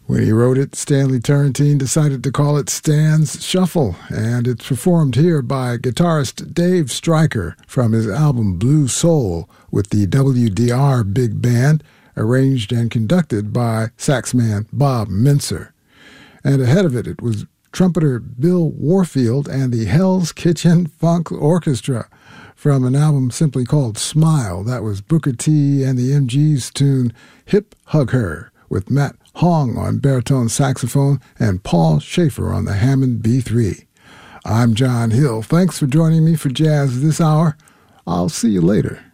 When he wrote it, Stanley Turrentine decided to call it Stan's Shuffle, and it's performed here by guitarist Dave Stryker from his album Blue Soul with the WDR Big Band, arranged and conducted by saxman Bob Mincer. And ahead of it was trumpeter Bill Warfield and the Hell's Kitchen Funk Orchestra from an album simply called Smile. That was Booker T and the MG's tune Hip Hug Her, with Matt Hong on baritone saxophone and Paul Schaefer on the Hammond B3. I'm John Hill. Thanks for joining me for Jazz this hour. I'll see you later.